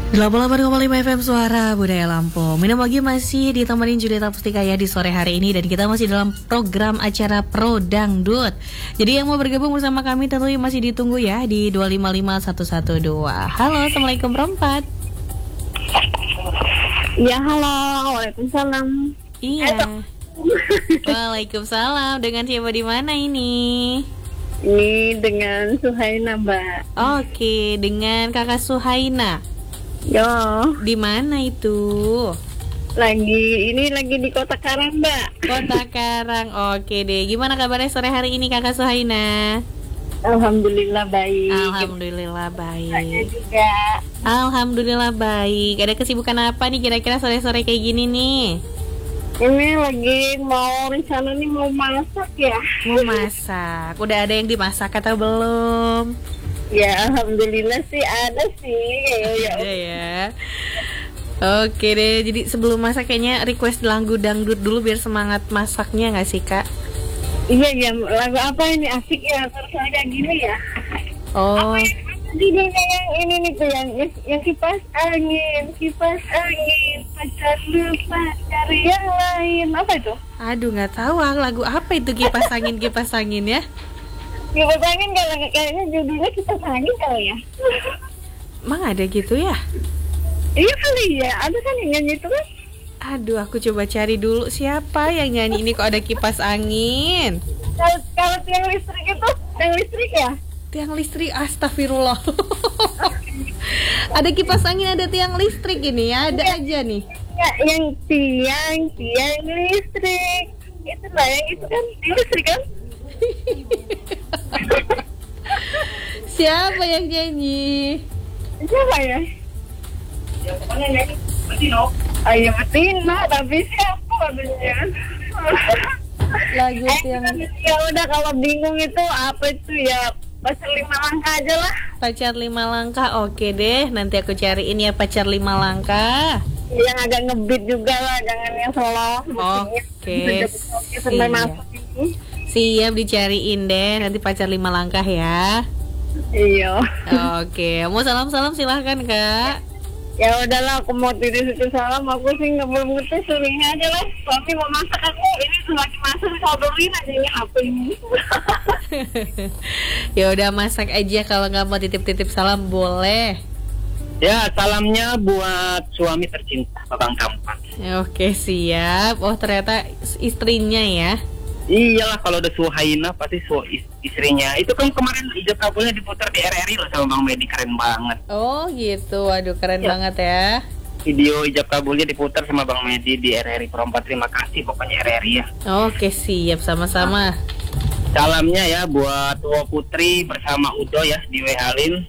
88,5 FM Suara Budaya Lampung. Minum lagi masih ditemenin Judita Pustika ya di sore hari ini. Dan kita masih dalam program acara Pro Dangdut. Jadi yang mau bergabung bersama kami tentunya masih ditunggu ya di 255112. Halo, Assalamualaikum Perempat. Ya halo, waalaikumsalam. Iya. Waalaikumsalam. Dengan siapa di mana ini? Ini dengan Suhaina, Mbak. Oke, dengan Kakak Suhaina. Yo, Di mana itu? lagi di Kota Karang, Mbak. Kota Karang. Oke deh. Gimana kabarnya sore hari ini Kakak Suhaina? Alhamdulillah baik. Alhamdulillah Saya baik. juga. Alhamdulillah baik. Ada kesibukan apa nih kira-kira sore-sore kayak gini nih? Ini lagi rencana nih mau masak ya. Mau masak. Udah ada yang dimasak atau belum? Ya, alhamdulillah sih ada sih. Ya. Ada ya. Oke deh. Jadi sebelum masak kayaknya request lagu dangdut dulu biar semangat masaknya nggak sih Kak? Iya, lagu apa ini asik ya terus kayak gini ya. Oh. Judulnya yang ini nih tuh yang kipas angin, pacar lupa cari yang lain. Apa itu? Aduh nggak tahu lagu apa itu kipas angin ya? Kipas angin kayaknya judulnya kipas angin kali ya. Emang ada gitu ya? Iya kali ya, ada kan yang nyanyi itu kan? Aduh, aku coba cari dulu siapa yang nyanyi ini kok ada kipas angin. Kalau tiang listrik ya? Tiang listrik, astagfirullah. Ada kipas angin, ada tiang listrik ini ya, ada aja nih. Ya, yang tiang listrik. Itu lah yang itu kan tiang listrik kan? Siapa yang nyanyi? Siapa ya? Ayo Betina, tapi siapa katanya? Lagu tiang. Ya udah kalau bingung itu apa itu ya pacar 5 langkah aja lah. Pacar 5 langkah, oke deh. Nanti aku cariin ya pacar 5 langkah. Yang agak ngebeat juga lah, jangan yang solo. Oke, Sampai siap. masuk ini. Siap dicariin deh. Nanti pacar 5 langkah ya. Iya. Oke, mau salam-salam silahkan Kak. Ya udahlah, aku mau tidur salam. Aku sih nggak belum ngerti, suruhnya aja lah. Suami mau masak aku, ini selagi masak sodorin aja ini apa ini. Ya udah masak aja, kalau nggak mau titip-titip salam boleh. Ya, salamnya buat suami tercinta, Babang Tampan. Oke, siap. Oh, ternyata istrinya ya. Iyalah, kalau udah Suhaina pasti istrinya. Itu kan kemarin ijab kabulnya diputar di RRI loh sama Bang Medi, keren banget. Oh gitu, waduh keren Ya. banget ya. Video ijab kabulnya diputar sama Bang Medi di RRI Perempat. Terima kasih pokoknya RRI ya. Oke, siap, sama-sama. Salamnya ya buat Wo Putri bersama Udo ya di Wehalin.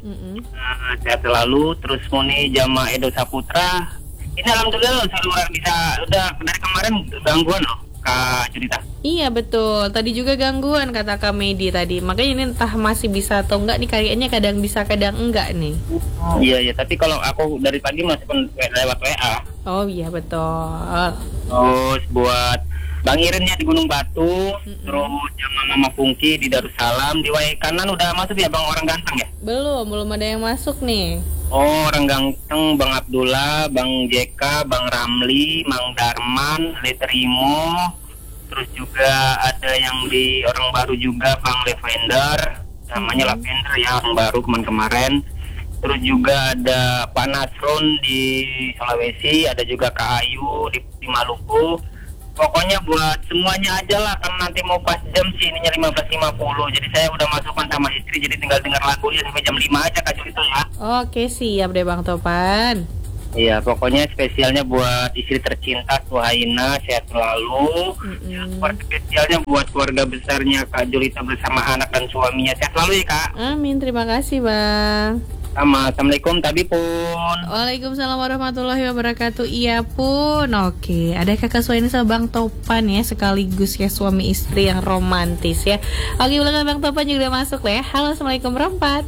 Sehat selalu. Terus Muni Jama Edo Saputra. Ini alhamdulillah bisa udah dari kemarin gangguan loh Kak Judita. Iya betul, tadi juga gangguan kata Kak Medi tadi. Makanya ini entah masih bisa atau enggak nih, kayaknya kadang bisa kadang enggak nih. Iya, tapi kalau aku dari pagi masih lewat WA. Oh iya betul. Terus buat Bang Irennya di Gunung Batu, terus sama Mama Pungki di Darussalam. Di Wai Kanan udah masuk ya Bang orang ganteng ya? Belum ada yang masuk nih. Oh, orang ganteng, Bang Abdullah, Bang JK, Bang Ramli, Mang Darman, Leterimo. Terus juga ada yang di orang baru juga, Bang Lavender, namanya Lavender ya, orang baru kemarin. Terus juga ada Pak Nasrun di Sulawesi, ada juga Kak Ayu di Maluku. Pokoknya buat semuanya aja lah, kan nanti mau pas jam sih, ininya 15.50. Jadi saya udah masukkan sama istri, jadi tinggal dengar lagunya sampai jam 5 aja Kak Julito ya. Oke, siap deh Bang Topan. Iya, pokoknya spesialnya buat istri tercinta Suhaina, sehat selalu. Spesialnya buat keluarga besarnya Kak Julito bersama anak dan suaminya, sehat selalu ya Kak. Amin, terima kasih Bang. Sama, Assalamualaikum Tabi pun. Waalaikumsalam warahmatullahi wabarakatuh. Iya pun. Oke, ada Kakak Suhaina sama Bang Topan ya, sekaligus ya suami istri yang romantis ya. Oke, belakang Bang Topan juga udah masuk lah ya. Halo, Assalamualaikum Perempat.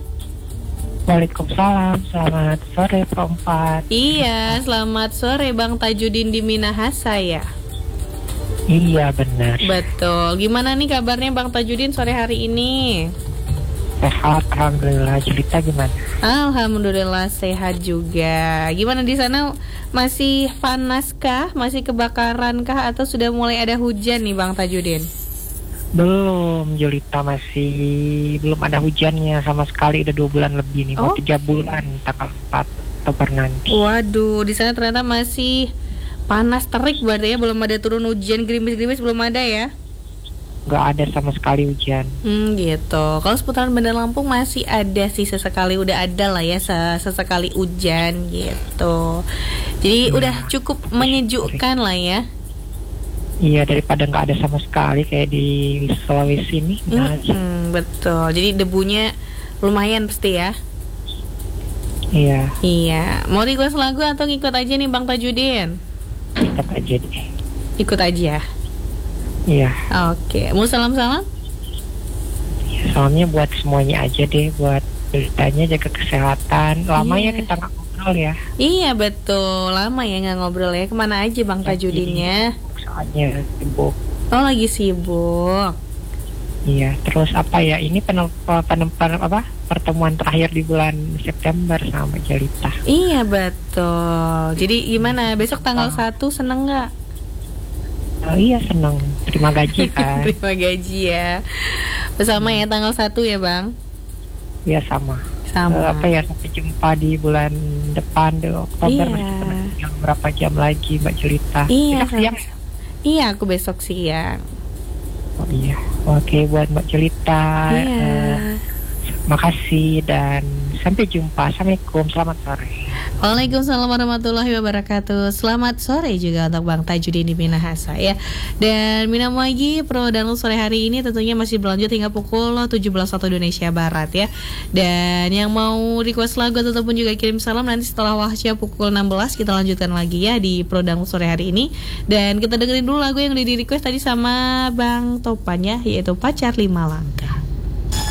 Waalaikumsalam, selamat sore Perempat. Iya, selamat sore Bang Tajudin di Minahasa ya. Iya benar. Betul. Gimana nih kabarnya Bang Tajudin sore hari ini? Sehat, alhamdulillah. Jelita gimana? Alhamdulillah sehat juga. Gimana di sana, masih panas kah? Masih kebakaran kah? Atau sudah mulai ada hujan nih Bang Tajudin? Belum, Jelita masih belum ada hujannya sama sekali. Udah 2 bulan lebih nih, mau 3 bulan tanggal 4 Oktober nanti. Waduh, di sana ternyata masih panas terik berarti ya, belum ada turun hujan, gerimis-gerimis belum ada ya? Nggak ada sama sekali hujan. Gitu. Kalau seputaran Bandar Lampung masih ada sih sesekali, udah ada lah ya sesekali hujan gitu. Jadi udah cukup menyejukkan lah ya. Iya, daripada nggak ada sama sekali kayak di Sulawesi ini. Betul. Jadi debunya lumayan pasti ya. Iya. Iya. Mau request lagu atau ngikut aja nih Bang Tajudin? Tetap aja deh. Ikut aja. Iya. Oke. Mau salam-salam? Ya, salamnya buat semuanya aja deh, buat beritanya, jaga kesehatan. Lama ya kita nggak ngobrol ya. Iya betul, lama ya nggak ngobrol ya. Kemana aja Bang Tajudinnya? Soalnya sibuk. Oh lagi sibuk. Iya, terus apa ya? Ini pertemuan terakhir di bulan September sama Jelita. Iya betul. Jadi gimana? Besok tanggal 1 seneng nggak? Oh iya, seneng. Terima gaji kan. Terima gaji ya. Bersama ya tanggal 1 ya Bang? Iya sama. Sama. Sampai jumpa di bulan depan di Oktober. Iya. Yang berapa jam lagi Mbak Jelita? Iya. Siang. Iya, aku besok siang. Oh iya. Oke, buat Mbak Jelita. Iya. Makasih dan sampai jumpa. Assalamualaikum, selamat sore. Waalaikumsalam warahmatullahi wabarakatuh. Selamat sore juga untuk Bang Tajudin di Minahasa ya. Dan Minam lagi Pro dan sore hari ini tentunya masih berlanjut hingga pukul 17 waktu Indonesia Barat ya. Dan yang mau request lagu ataupun juga kirim salam nanti setelah Wahsya pukul 16 kita lanjutkan lagi ya di Pro dan sore hari ini. Dan kita dengerin dulu lagu yang udah di request tadi sama Bang Topan ya, yaitu Pacar 5 Langkah.